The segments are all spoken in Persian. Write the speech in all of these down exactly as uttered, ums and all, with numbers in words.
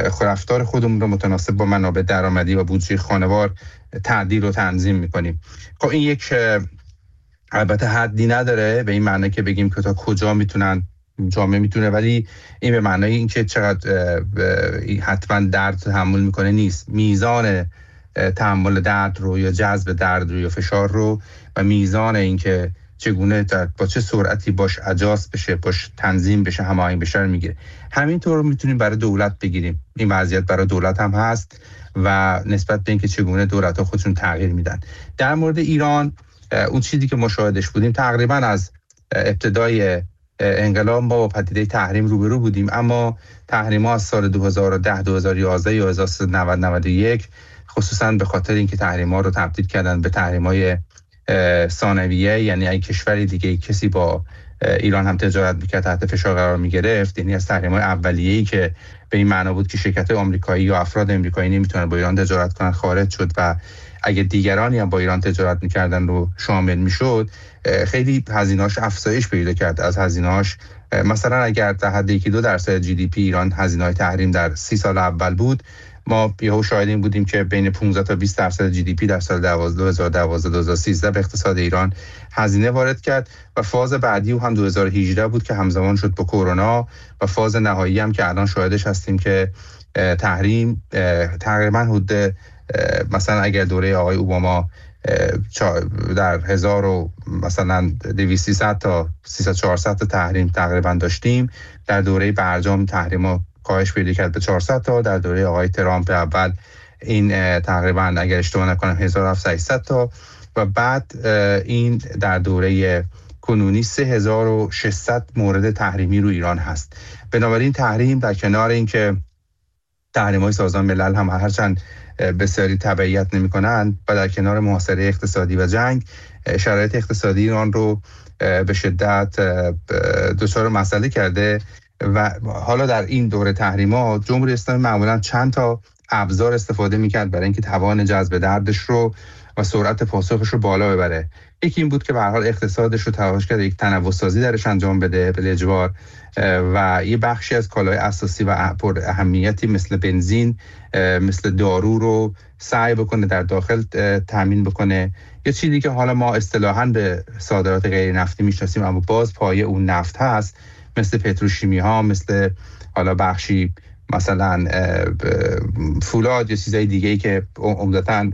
رفتار خودمون رو متناسب با منابع درآمدی و بودجه خانوار تعدیل و تنظیم میکنیم. خب این یک البته حدی نداره به این معنی که بگیم که تا کجا میتونن جامعه میتونه، ولی این به معنای این که چقدر حتما درد تحمل میکنه نیست. میزان تحمل درد رو یا جذب درد رو یا فشار رو و میزان این که چگونه با چه سرعتی باش اجاست بشه، باش تنظیم بشه، هماهنگ بشه رو میگیره. همینطور میتونیم برای دولت بگیریم. این وضعیت برای دولت هم هست و نسبت به اینکه چگونه دولت‌ها خودشون تغییر میدن. در مورد ایران اون چیزی که مشاهدش بودیم تقریبا از ابتدای انقلاب ما با پدیده تحریم روبرو بودیم، اما تحریم‌ها از سال دو هزار و ده دو هزار و یازده یا هزار و سیصد و نود نود و یک خصوصا به خاطر اینکه تحریم‌ها رو تبدیل کردن به تحریم‌های ثانویه، یعنی اگه کشوری دیگه کسی با ایران هم تجارت میکرد تحت فشار قرار میگرفت، یعنی از تحریم‌های اولیه‌ای که به این معنا بود که شرکت‌های آمریکایی یا افراد آمریکایی نمیتونن با ایران تجارت کنن خارج شد و اگه دیگرانی هم با ایران تجارت میکردن رو شامل میشد. خیلی هزینه‌اش افزایش پیدا کرد. از هزینه‌اش مثلا اگر در حد یک دو درصد جی دی پی ایران هزینه‌های تحریم در سی سال اول بود، ما یهو شاهد این بودیم که بین پانزده تا بیست درصد جی دی پی در سال دو هزار و دوازده دو هزار و سیزده به اقتصاد ایران هزینه وارد کرد و فاز بعدی هم دو هزار و هجده بود که همزمان شد با کرونا و فاز نهایی هم که الان شاهدش هستیم که تحریم تقریبا حدود مثلا اگر دوره آقای اوباما در هزار و مثلا دویست سیصد تا سیصد چهارصد تا تحریم تقریبا داشتیم، در دوره برجام تحریم کاهش پیدا کرد به چهارصد تا، در دوره آقای ترامپ اول این تقریبا اگر اشتباه نکنم هزار و هفتصد و ششصد تا و بعد این در دوره کنونی سه هزار و ششصد مورد تحریمی رو ایران هست. بنابراین تحریم در کنار اینکه تحریم‌های سازمان ملل هم هرچند بسیاری تبعیت نمی‌کنند و در کنار محاصره اقتصادی و جنگ شرایط اقتصادی ایران رو به شدت دچار مسئله کرده و حالا در این دوره تحریم‌ها جمهوری اسلامی معمولاً چند تا ابزار استفاده می‌کرد برای اینکه توان جذب دردش رو و سرعت پاسخش رو بالا ببره. یکی این بود که به هر حال اقتصادش رو تلاش کرد یک تنوع‌سازی درش انجام بده به اجبار و یه بخشی از کالای اساسی و پر اهمیتی مثل بنزین، مثل دارو رو سعی بکنه در داخل تامین بکنه. یه چیزی که حالا ما اصطلاحاً به صادرات غیر نفتی میشناسیم اما باز پایه اون نفت هست، مثل پتروشیمی ها، مثل حالا بخشی مثلا فولاد یا چیزای دیگه‌ای که عمدتاً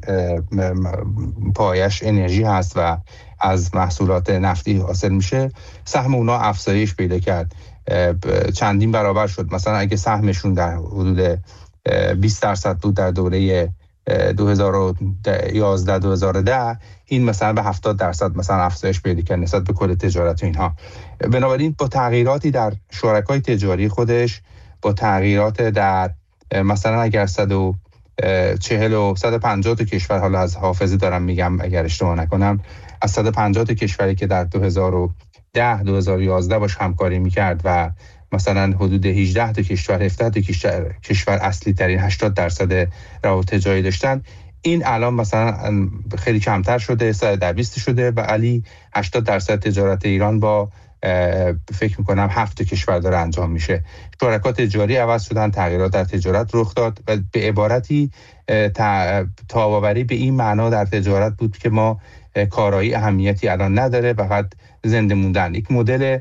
پایش انرژی هست و از محصولات نفتی حاصل میشه، سهم اونا افزایش پیدا کرد، چندین برابر شد. مثلا اگه سهمشون در حدود بیست درصد بود در دوره دو هزار و یازده دو هزار و ده، این مثلا به هفتاد درصد مثلا افزایش پیدا کرد نسبت به کل تجارت و اینها. بنابراین با تغییراتی در شرکای تجاری خودش، با تغییرات در مثلا اگر صد و چهل و صد و پنجاه تا کشور، حالا از حافظه دارم میگم اگر اشتباه نکنم، از صد و پنجاه تا کشوری که در دو هزار و ده دو هزار و یازده باش همکاری میکرد و مثلا حدود هجده تا کشور هفده تا کشور, کشور اصلی ترین هشتاد درصد روابط تجاری داشتن، این الان مثلا خیلی کمتر شده، صد و بیست شده و علی هشتاد درصد تجارت ایران با فکر میکنم هفت کشور داره انجام میشه. شرکات تجاری عوض شدن، تغییرات در تجارت رخ داد و به عبارتی تاباوری به این معنا در تجارت بود که ما کارایی اهمیتی الان نداره، فقط زنده موندن. یک مدل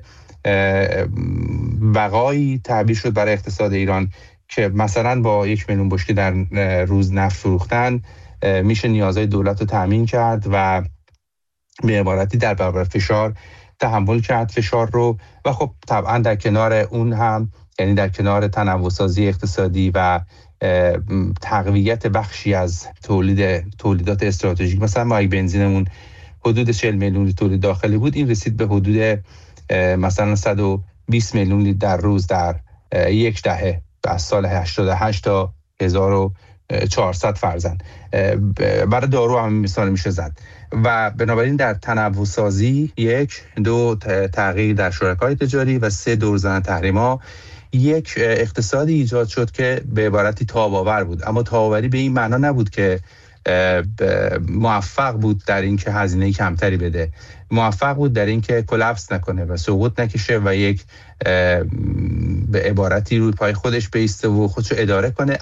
بقایی تعبیر شد برای اقتصاد ایران که مثلا با یک میلیون بشکه در روز نفت فروختن میشه نیازهای دولت رو تامین کرد و به عبارتی در برابر فشار تحمل کرد فشار رو. و خب طبعا در کنار اون هم، یعنی در کنار تنوع‌سازی اقتصادی و تقویت بخشی از تولید تولیدات استراتژیک، مثلا ما اگه بنزینمون حدود چهل میلیون تولید داخلی بود، این رسید به حدود مثلا صد و بیست میلیون لیتر در روز در یک دهه، از سال هشتاد و هشت تا هزار و چهارصد فرزن. برای دارو هم مثال میشه زد. و بنابراین در تنوع سازی یک، دو تغییر در شرکای تجاری و سه دور زدن تحریما، یک اقتصادی ایجاد شد که به عبارتی تاب‌آور بود. اما تاب‌آوری به این معنا نبود که موفق بود در این که هزینه کمتری بده، موفق بود در این که کلاپس نکنه و سقوط نکشه و یک به عبارتی روی پای خودش بایسته و خودشو اداره کنه.